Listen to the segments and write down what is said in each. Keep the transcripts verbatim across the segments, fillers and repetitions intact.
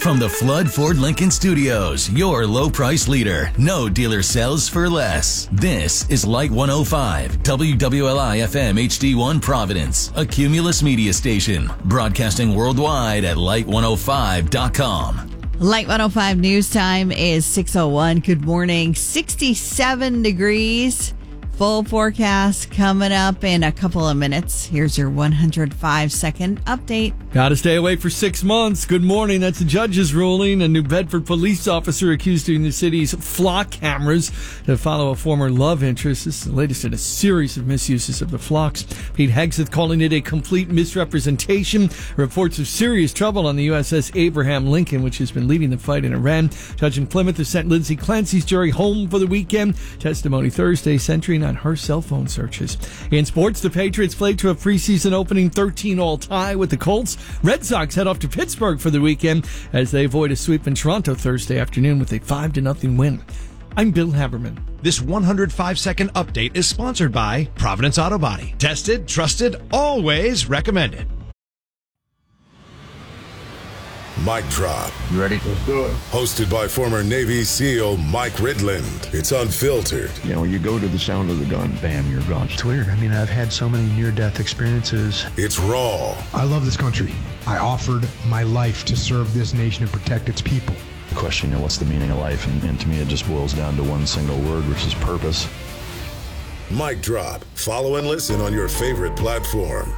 From the Flood Ford Lincoln Studios, your low price leader. No dealer sells for less. This is Light one oh five, W W L I F M H D one Providence, a Cumulus media station. Broadcasting worldwide at light one oh five dot com. Light one oh five news time is six oh one. Good morning. sixty-seven degrees. Full forecast coming up in a couple of minutes. Here's your one hundred five second update. Got to stay awake for six months. Good morning. That's the judge's ruling. A New Bedford police officer accused of the city's flock cameras to follow a former love interest. This is the latest in a series of misuses of the flocks. Pete Hegseth calling it a complete misrepresentation. Reports of serious trouble on the U S S Abraham Lincoln, which has been leading the fight in Iran. Judge in Plymouth has sent Lindsay Clancy's jury home for the weekend. Testimony Thursday centering on her cell phone searches. In sports, the Patriots played to a preseason opening thirteen all tie with the Colts. Red Sox head off to Pittsburgh for the weekend as they avoid a sweep in Toronto Thursday afternoon with a five to nothing win. I'm Bill Haberman. This one hundred five second update is sponsored by Providence Auto Body. Tested, trusted, always recommended. Mic drop. You ready? Let's do it. Hosted by former Navy SEAL Mike Ridland. It's unfiltered. You know, you go to the sound of the gun, bam, you're gone. It's weird. I mean, I've had so many near-death experiences. It's raw. I love this country. I offered my life to serve this nation and protect its people. Question, you know, what's the meaning of life? And, and to me, it just boils down to one single word, which is purpose. Mic drop. Follow and listen on your favorite platform.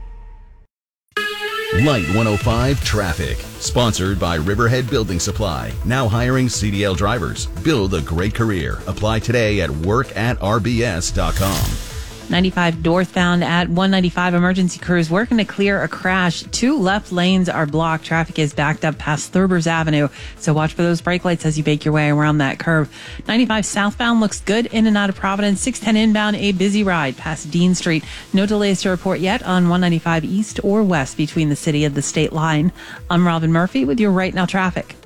Light one oh five Traffic. Sponsored by Riverhead Building Supply. Now hiring C D L drivers. Build a great career. Apply today at work at r b s dot com. ninety-five northbound at one ninety-five. Emergency crews working to clear a crash. Two left lanes are blocked. Traffic is backed up past Thurbers Avenue. So watch for those brake lights as you make your way around that curve. ninety-five southbound looks good in and out of Providence. six ten inbound, a busy ride past Dean Street. No delays to report yet on one ninety-five east or west between the city and the state line. I'm Robin Murphy with your Right Now traffic.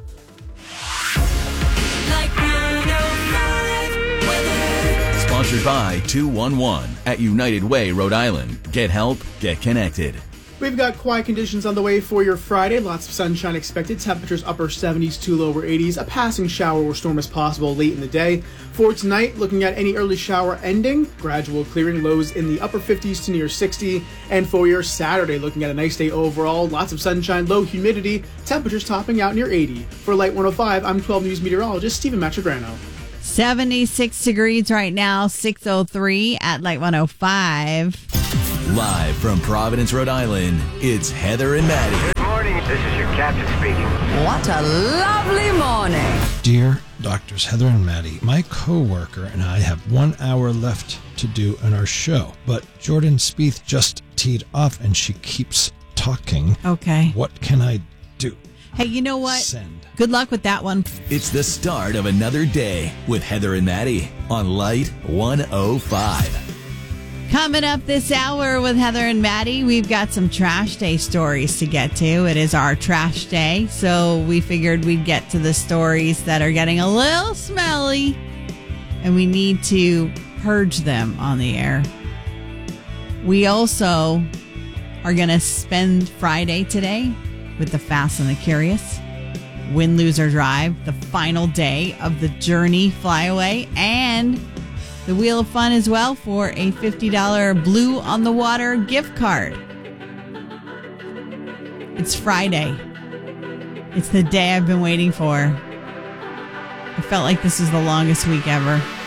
Sponsored by two one one at United Way, Rhode Island. Get help, get connected. We've got quiet conditions on the way for your Friday. Lots of sunshine expected. Temperatures upper seventies to lower eighties. A passing shower or storm is possible late in the day. For tonight, looking at any early shower ending. Gradual clearing, lows in the upper fifties to near sixty. And for your Saturday, looking at a nice day overall. Lots of sunshine, low humidity. Temperatures topping out near eighty. For Light one oh five, I'm twelve News meteorologist Stephen Matrigrano. seventy-six degrees right now, six oh three at Light one oh five. Live from Providence, Rhode Island, it's Heather and Maddie. Good morning. This is your captain speaking. What a lovely morning. Dear Doctors Heather and Maddie, my coworker and I have one hour left to do on our show, but Jordan Spieth just teed off and she keeps talking. Okay. What can I do? Hey, you know what? Send. Good luck with that one. It's the start of another day with Heather and Maddie on Light one oh five. Coming up this hour with Heather and Maddie, we've got some trash day stories to get to. It is our trash day, so we figured we'd get to the stories that are getting a little smelly, and we need to purge them on the air. We also are going to spend Friday today with the Fast and the Curious, Win, Lose, or Drive, the final day of the Journey Flyaway, and the Wheel of Fun as well for a fifty dollars Blue on the Water gift card. It's Friday. It's the day I've been waiting for. I felt like this was the longest week ever.